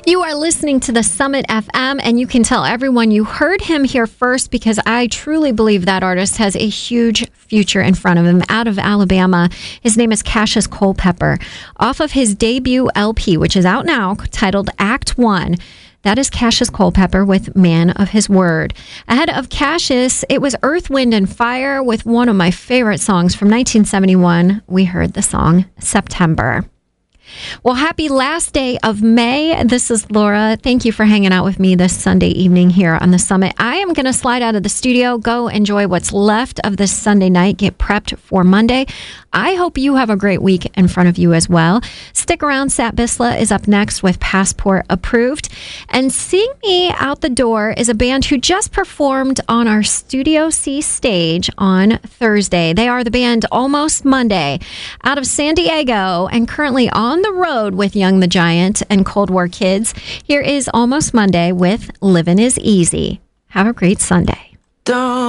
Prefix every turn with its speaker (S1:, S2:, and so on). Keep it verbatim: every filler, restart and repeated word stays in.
S1: You are listening to the Summit F M, and you can tell everyone you heard him here first because I truly believe that artist has a huge future in front of him. Out of Alabama, his name is Cassius Culpepper. Off of his debut L P, which is out now, titled Act One, that is Cassius Culpepper with Man of His Word. Ahead of Cassius, it was Earth, Wind, and Fire with one of my favorite songs from nineteen seventy-one. We heard the song September. Well, happy last day of May. This is Laura. Thank you for hanging out with me this Sunday evening here on the Summit. I am going to slide out of the studio, go enjoy what's left of this Sunday night, get prepped for Monday. I hope you have a great week in front of you as well. Stick around. Sat Bisla is up next with Passport Approved. And seeing me out the door is a band who just performed on our Studio C stage on Thursday. They are the band Almost Monday out of San Diego and currently on the road with Young the Giant and Cold War Kids. Here is Almost Monday with Livin' Is Easy. Have a great Sunday.
S2: Don't